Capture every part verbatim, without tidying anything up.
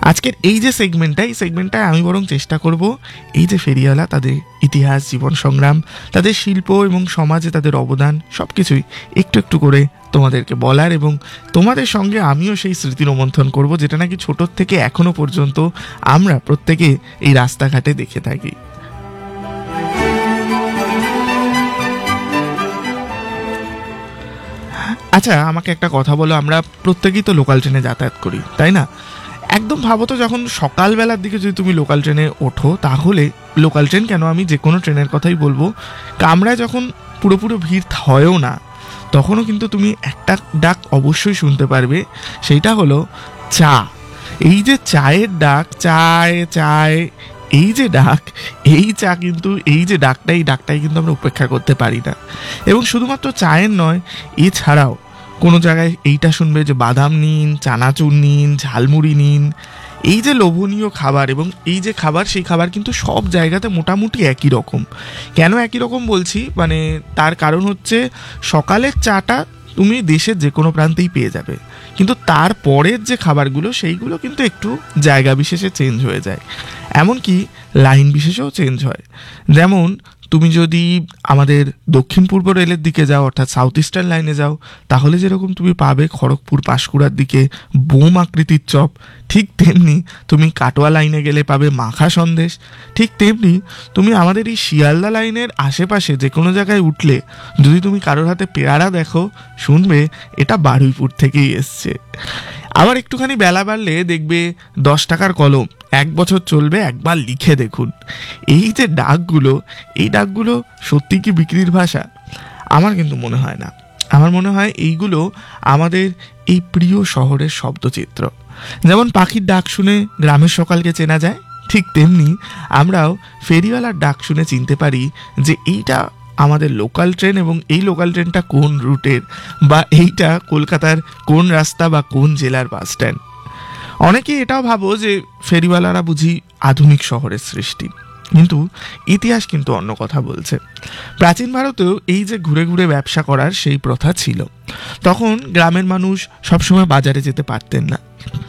আজকের এই যে সেগমেন্টটা, এই সেগমেন্টটায় আমি বরং চেষ্টা করব এই যে ফেরিওয়ালা, তাদের ইতিহাস, জীবন সংগ্রাম, তাদের শিল্প এবং সমাজে তাদের অবদান সব কিছুই একটু একটু করে তোমাদেরকে বলার, এবং তোমাদের সঙ্গে আমিও সেই স্মৃতি রোমন্থন করব যেটা নাকি ছোটোর থেকে এখনো পর্যন্ত আমরা প্রত্যেকে এই রাস্তাঘাটে দেখে থাকি। আচ্ছা, আমাকে একটা কথা বলো, আমরা প্রত্যেকেই তো লোকাল ট্রেনে যাতায়াত করি, তাই না? একদম ভাবো তো, যখন সকালবেলার দিকে যদি তুমি লোকাল ট্রেনে ওঠো, তাহলে লোকাল ট্রেন কেন, আমি যে কোনো ট্রেনের কথাই বলবো, কামরায় যখন পুরোপুরো ভিড় হয়ও না, তখনও কিন্তু তুমি একটা ডাক অবশ্যই শুনতে পারবে, সেইটা হলো চা। এই যে চায়ের ডাক, চায় চায়, এই যে ডাক, এই চা কিন্তু, এই যে ডাকটা, এই ডাকটাই কিন্তু আমরা উপেক্ষা করতে পারি না। এবং শুধুমাত্র চায়ের নয়, এছাড়াও কোনো জায়গায় এইটা শুনবে যে বাদাম নিন, চানাচুর নিন, ঝালমুড়ি নিন, এই যে লোভনীয় খাবার, এবং এই যে খাবার, সেই খাবার কিন্তু সব জায়গাতে মোটামুটি একই রকম। কেন একই রকম বলছি, মানে তার কারণ হচ্ছে সকালের চাটা তুমি দেশের যে কোনো প্রান্তেই পেয়ে যাবে, কিন্তু তারপরের যে খাবারগুলো সেইগুলো কিন্তু একটু জায়গা বিশেষে চেঞ্জ হয়ে যায়, এমনকি লাইন বিশেষেও চেঞ্জ হয়। যেমন তুমি যদি আমাদের দক্ষিণ পূর্ব রেলের দিকে যাও, অর্থাৎ সাউথ ইস্টার্ন লাইনে যাও, তাহলে যেরকম তুমি পাবে খড়গপুর পাঁশকুড়ার দিকে বোম আকৃতির চপ, ঠিক তেমনি তুমি কাটোয়া লাইনে গেলে পাবে মাখা সন্দেশ। ঠিক তেমনি তুমি আমাদের এই শিয়ালদা লাইনের আশেপাশে যে কোনো জায়গায় উঠলে যদি তুমি কারোর হাতে পেয়ারা দেখো, শুনবে এটা বারুইপুর থেকেই এসছে। আবার একটুখানি বেলা বাড়লে দেখবে দশ টাকার কলম এক বছর চলবে, একবার লিখে দেখুন। এই যে ডাকগুলো, এই ডাকগুলো সত্যি কি বিক্রির ভাষা? আমার কিন্তু মনে হয় না। আমার মনে হয় এইগুলো আমাদের এই প্রিয় শহরের শব্দচিত্র। যেমন পাখির ডাক শুনে গ্রামের সকালকে চেনা যায়, ঠিক তেমনি আমরাও ফেরিওয়ালার ডাক শুনে চিনতে পারি যে এইটা আমাদের লোকাল ট্রেন, এবং এই লোকাল ট্রেনটা কোন রুটের, বা এইটা কলকাতার কোন রাস্তা বা কোন জেলার বাস স্ট্যান্ড। অনেকে এটাও ভাবো যে ফেরিওয়ালারা বুঝি আধুনিক শহরের সৃষ্টি, কিন্তু ইতিহাস কিন্তু অন্য কথা বলছে। প্রাচীন ভারতেও এই যে ঘুরে ঘুরে ব্যবসা করার সেই প্রথা ছিল। তখন গ্রামের মানুষ সবসময় বাজারে যেতে পারতেন না,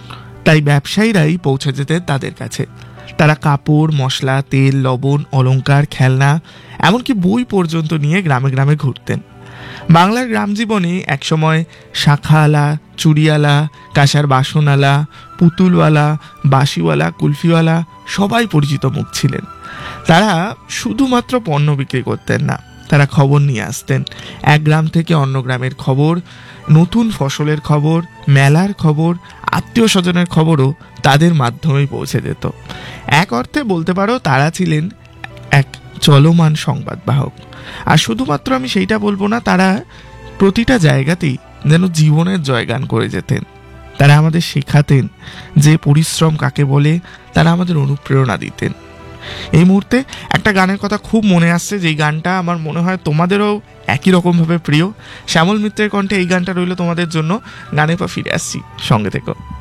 তাই ব্যবসায়ীরাই পৌঁছে যেতেন তাদের কাছে। তারা কাপড়, মশলা, তেল, লবণ, অলংকার, খেলনা, এমনকি বই পর্যন্ত নিয়ে গ্রামে গ্রামে ঘুরতেন। বাংলার গ্রাম জীবনে একসময় শাখাওয়ালা, চুড়িওয়ালা, কাঁসার বাসনওয়ালা, পুতুলওয়ালা, বাঁশিওয়ালা, কুলফিওয়ালা সবাই পরিচিত মুখ ছিলেন। তারা শুধুমাত্র পণ্য বিক্রি করতেন না, তারা খবর নিয়ে আসতেন। এক গ্রাম থেকে অন্য গ্রামের খবর, নতুন ফসলের খবর, মেলার খবর, আত্মীয় স্বজনের খবরও তাদের মাধ্যমেই পৌঁছে যেত। এক অর্থে বলতে পারো তারা ছিলেন এক চলমান সংবাদবাহক। আর শুধুমাত্র আমি সেইটা বলবো না, তারা প্রতিটা জায়গাতেই যেন জীবনের জয়গান করে যেতেন। তারা আমাদের শেখাতেন যে পরিশ্রম কাকে বলে, তারা আমাদের অনুপ্রেরণা দিতেন। এই মুহূর্তে একটা গানের কথা খুব মনে আসছে, যেই গানটা আমার মনে হয় তোমাদেরও একই রকমভাবে প্রিয়। শ্যামল মিত্রের কণ্ঠে এই গানটা রইল তোমাদের জন্য। গানের পর ফিরে আসছি, সঙ্গে থেকো।